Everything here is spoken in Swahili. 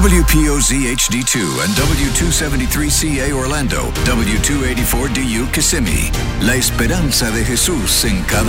WPOZ HD2 and W273CA Orlando, W284DU Kissimmee. La esperanza de Jesús en cada